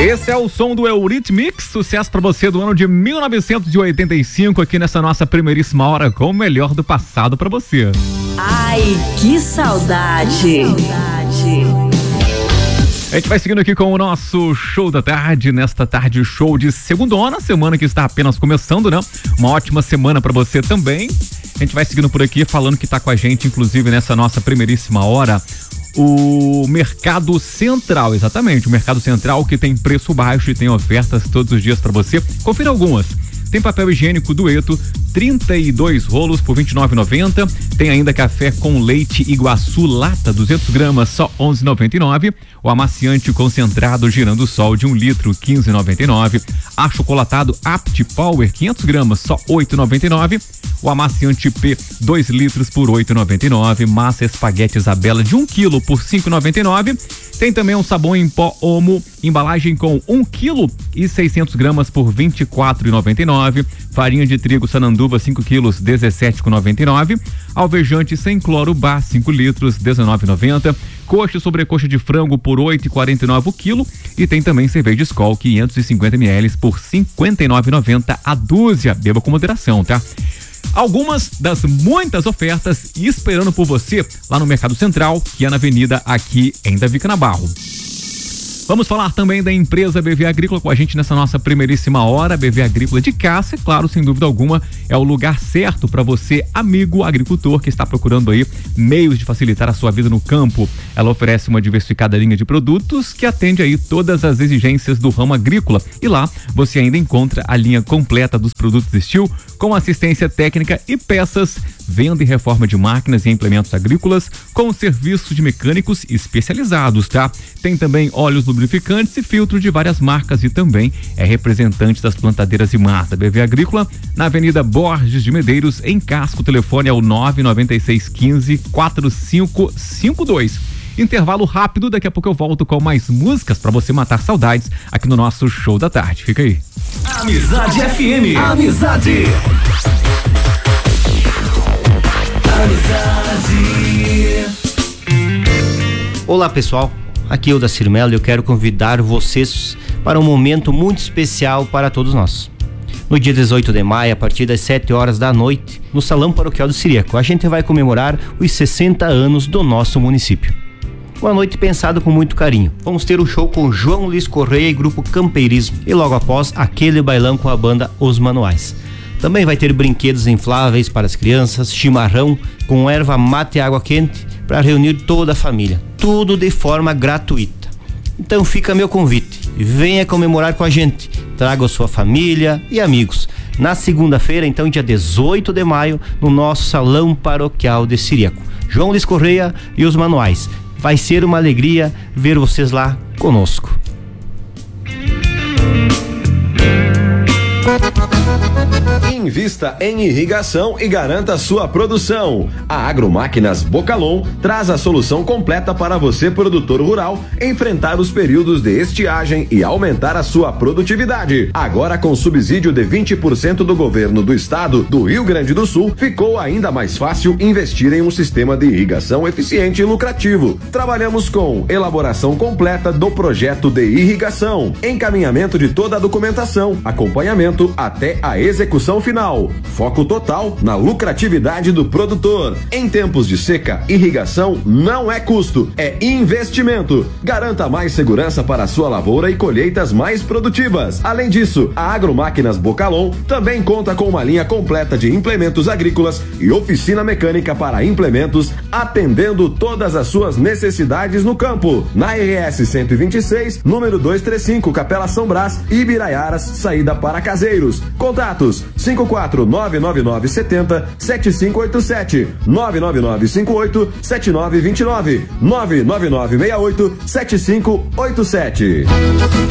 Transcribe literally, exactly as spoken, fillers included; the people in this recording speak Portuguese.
Esse é o som do Eurythmics, sucesso pra você do ano de mil novecentos e oitenta e cinco, aqui nessa nossa primeiríssima hora com o melhor do passado pra você. Ai, que saudade. Que saudade. A gente vai seguindo aqui com o nosso show da tarde, nesta tarde show de segundona, semana que está apenas começando, né? Uma ótima semana pra você também. A gente vai seguindo por aqui, falando que tá com a gente, inclusive nessa nossa primeiríssima hora, o Mercado Central, exatamente, o Mercado Central, que tem preço baixo e tem ofertas todos os dias pra você. Confira algumas. Tem papel higiênico Dueto, trinta e dois rolos por vinte e nove reais e noventa centavos. Tem ainda café com leite Iguaçu lata, duzentos gramas, só onze reais e noventa e nove centavos. O amaciante concentrado Girando Sol de um litro, quinze reais e noventa e nove centavos. Achocolatado Apt Power, quinhentos gramas, só oito reais e noventa e nove centavos. O amaciante P, dois litros por oito reais e noventa e nove centavos. Massa espaguete Isabela de um quilo por cinco reais e noventa e nove centavos. Tem também um sabão em pó Omo, embalagem com um quilo e seiscentos gramas por vinte e quatro reais e noventa e nove centavos. Farinha de trigo Sananduva cinco quilos, dezessete reais e noventa e nove centavos. Alvejante sem cloro Bar cinco litros, dezenove reais e noventa centavos. Coxa e sobrecoxa de frango por oito reais e quarenta e nove centavos o quilo. E tem também cerveja Skol quinhentos e cinquenta mililitros por cinquenta e nove reais e noventa centavos a dúzia. Beba com moderação, tá? Algumas das muitas ofertas esperando por você lá no Mercado Central, que é na avenida aqui em Davi Canabarro. Vamos falar também da empresa B V Agrícola com a gente nessa nossa primeiríssima hora. B V Agrícola de Cássia, claro, sem dúvida alguma, é o lugar certo para você, amigo agricultor, que está procurando aí meios de facilitar a sua vida no campo. Ela oferece uma diversificada linha de produtos que atende aí todas as exigências do ramo agrícola. E lá você ainda encontra a linha completa dos produtos Steel, com assistência técnica e peças, venda e reforma de máquinas e implementos agrícolas, com serviço de mecânicos especializados, tá? Tem também óleos lubrificantes e filtros de várias marcas e também é representante das plantadeiras e mata. B V Agrícola, na Avenida Borges de Medeiros, em Casco. O telefone é o nove nove seis um cinco, quatro cinco cinco dois. Intervalo rápido, daqui a pouco eu volto com mais músicas pra você matar saudades aqui no nosso show da tarde. Fica aí. Amizade F M. Amizade. Amizade. Olá, pessoal. Aqui é o Dacir Mello e eu quero convidar vocês para um momento muito especial para todos nós. No dia dezoito de maio, a partir das sete horas da noite, no Salão Paroquial do Siriaco, a gente vai comemorar os sessenta anos do nosso município. Uma noite pensada com muito carinho. Vamos ter um show com João Luiz Correia e Grupo Campeirismo e logo após aquele bailão com a banda Os Manuais. Também vai ter brinquedos infláveis para as crianças, chimarrão com erva mate e água quente para reunir toda a família. Tudo de forma gratuita. Então fica meu convite. Venha comemorar com a gente. Traga a sua família e amigos. Na segunda-feira, então, dia dezoito de maio, no nosso Salão Paroquial de Siriaco. João Luiz Correia e Os Manuais. Vai ser uma alegria ver vocês lá conosco. Invista em irrigação e garanta sua produção. A Agromáquinas Bocalon traz a solução completa para você, produtor rural, enfrentar os períodos de estiagem e aumentar a sua produtividade. Agora, com subsídio de vinte por cento do governo do estado do Rio Grande do Sul, ficou ainda mais fácil investir em um sistema de irrigação eficiente e lucrativo. Trabalhamos com elaboração completa do projeto de irrigação, encaminhamento de toda a documentação, acompanhamento até a execução final. Foco total na lucratividade do produtor. Em tempos de seca, irrigação não é custo, é investimento. Garanta mais segurança para a sua lavoura e colheitas mais produtivas. Além disso, a Agromáquinas Bocalon também conta com uma linha completa de implementos agrícolas e oficina mecânica para implementos, atendendo todas as suas necessidades no campo. Na R S cento e vinte e seis, número duzentos e trinta e cinco, Capela São Brás, Ibiraiaras, saída para Caseiros. Contatos cinco quatro nove nove nove sete zero sete cinco oito sete, nove nove nove cinco oito sete nove dois nove, nove nove nove seis oito sete cinco oito sete.